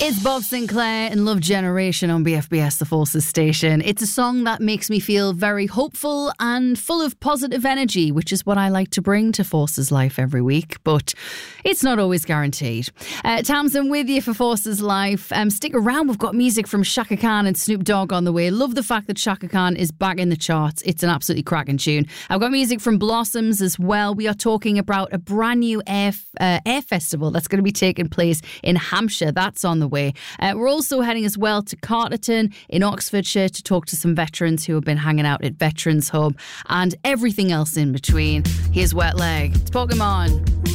It's Bob Sinclair and Love Generation on BFBS, the Forces station. It's a song that makes me feel very hopeful and full of positive energy, which is what I like to bring to Forces Life every week, but it's not always guaranteed. Tamsin with you for Forces Life. Stick around, we've got music from Chaka Khan and Snoop Dogg on the way. Love the fact that Chaka Khan is back in the charts. It's an absolutely cracking tune. I've got music from Blossoms as well. We are talking about a brand new air festival that's going to be taking place in Hampshire. That's on the way. We're also heading as well to Carterton in Oxfordshire to talk to some veterans who have been hanging out at Veterans Hub and everything else in between. Here's Wet Leg. It's Pokemon.